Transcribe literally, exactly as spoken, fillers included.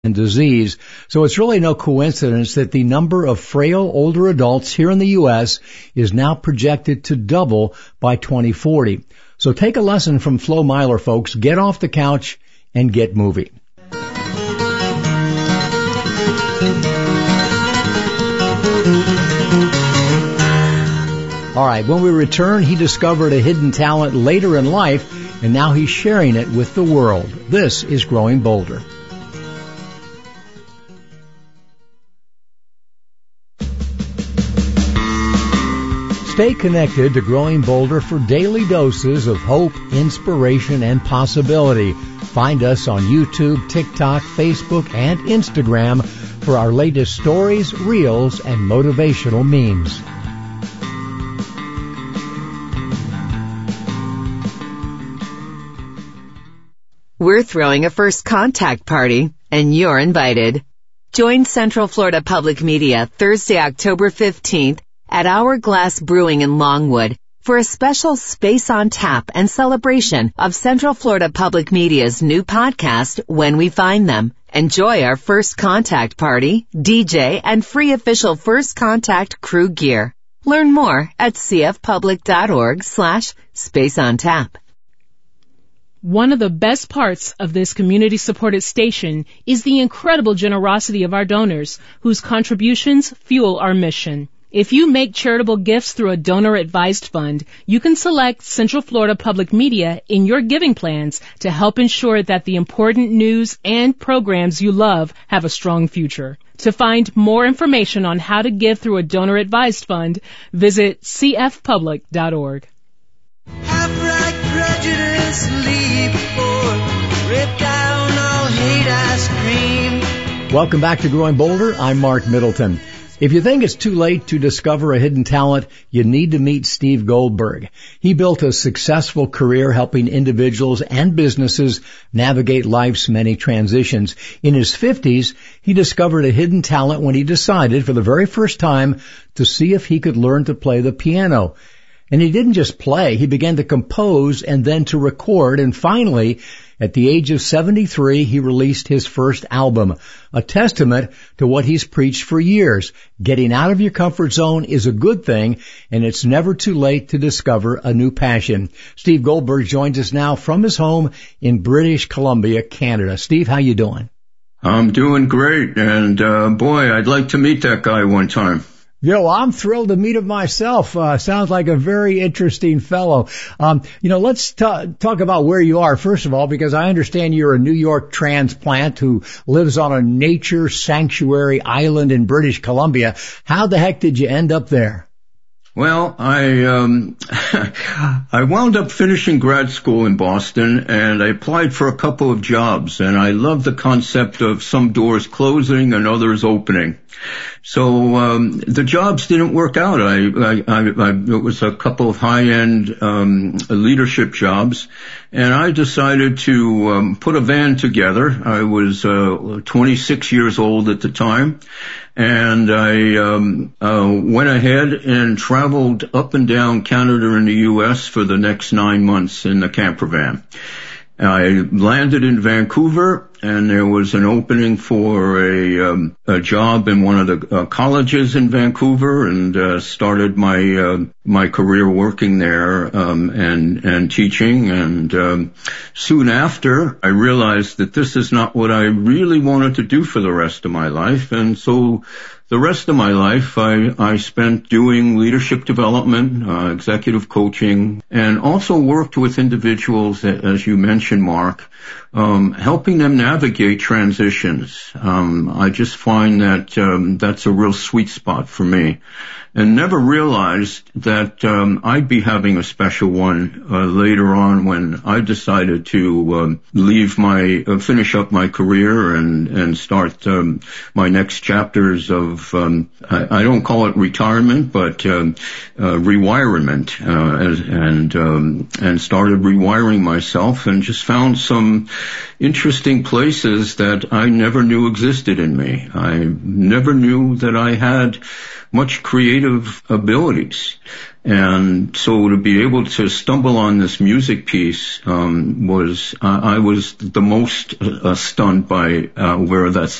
and disease. So it's really no coincidence that the number of frail older adults here in the U S is now projected to double by twenty forty. So take a lesson from Flo Myler, folks. Get off the couch and get moving. All right, when we return, he discovered a hidden talent later in life, and now he's sharing it with the world. This is Growing Bolder. Stay connected to Growing Bolder for daily doses of hope, inspiration, and possibility. Find us on YouTube, TikTok, Facebook, and Instagram for our latest stories, reels, and motivational memes. We're throwing a first contact party, and you're invited. Join Central Florida Public Media Thursday, October fifteenth at Hourglass Brewing in Longwood for a special Space on Tap and celebration of Central Florida Public Media's new podcast, When We Find Them. Enjoy our first contact party, D J, and free official first contact crew gear. Learn more at cfpublic.org slash space on tap. One of the best parts of this community-supported station is the incredible generosity of our donors, whose contributions fuel our mission. If you make charitable gifts through a donor-advised fund, you can select Central Florida Public Media in your giving plans to help ensure that the important news and programs you love have a strong future. To find more information on how to give through a donor-advised fund, visit c f public dot org. Prejudice, leave before, rip down all hate ice cream. Welcome back to Growing Bolder. I'm Mark Middleton. If you think it's too late to discover a hidden talent, you need to meet Steve Goldberg. He built a successful career helping individuals and businesses navigate life's many transitions. In his fifties, he discovered a hidden talent when he decided for the very first time to see if he could learn to play the piano. And he didn't just play, he began to compose and then to record, and finally, at the age of seventy-three, he released his first album, a testament to what he's preached for years. Getting out of your comfort zone is a good thing, and it's never too late to discover a new passion. Steve Goldberg joins us now from his home in British Columbia, Canada. Steve, how you doing? I'm doing great, and uh, boy, I'd like to meet that guy one time. You know, I'm thrilled to meet him myself. Uh, sounds like a very interesting fellow. Um, you know, let's t- talk about where you are, first of all, because I understand you're a New York transplant who lives on a nature sanctuary island in British Columbia. How the heck did you end up there? Well, I um I wound up finishing grad school in Boston, and I applied for a couple of jobs, and I love the concept of some doors closing and others opening. So um the jobs didn't work out. I, I, I, I it was a couple of high-end um leadership jobs, and I decided to um put a van together. I was uh twenty-six years old at the time. And I um uh went ahead and traveled up and down Canada and the U S for the next nine months in the camper van. I landed in Vancouver, and there was an opening for a um a job in one of the uh, colleges in Vancouver, and uh, started my uh, my career working there um and and teaching. And um soon after, I realized that this is not what I really wanted to do for the rest of my life, and so the rest of my life, I, I spent doing leadership development, uh, executive coaching, and also worked with individuals, as you mentioned, Mark, um, helping them navigate transitions. Um, I just find that um, that's a real sweet spot for me, and never realized that um, I'd be having a special one uh, later on when I decided to um, leave my, uh, finish up my career and and start um, my next chapters of Um, I, I don't call it retirement, but um, uh, rewirement, uh, as, and um, and started rewiring myself, and just found some interesting places that I never knew existed in me. I never knew that I had much creative abilities. And so to be able to stumble on this music piece um, was, uh, I was the most uh, stunned by uh, where that